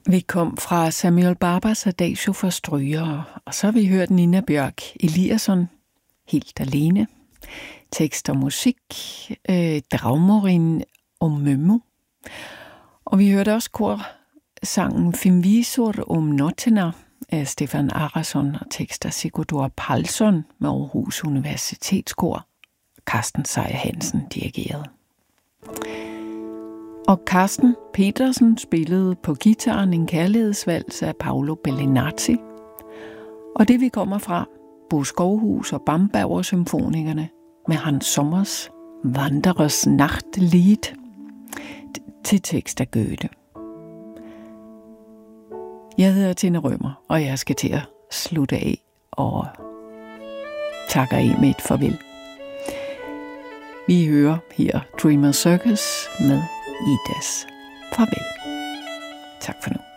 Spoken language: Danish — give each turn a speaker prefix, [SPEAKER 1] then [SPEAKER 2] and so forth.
[SPEAKER 1] Vi kom fra Samuel Barbers Adagio for strygere, og så har vi hørt Nina Bjørk Eliasson, Helt alene. Tekst og musik, Draumorin og Mømmu. Og vi hørte også korsangen Finvisor om Nottena af Stefan Arason og tekst af Sigurdur Palsson med Aarhus Universitetskor. Carsten Sejer Hansen dirigerede. Og Carsten Petersen spillede på guitaren en kærlighedsvals af Paolo Bellinazzi. Og det vi kommer fra, Bo Skovhus og Bamberger symfonikerne med Hans Sommers Wanderers Nachtlied til tekst af Goethe. Jeg hedder Tina Rømer, og jeg skal til at slutte af og takker af med et farvel. Vi hører her Dreamer Circus med Idas farvel. Tak for nu.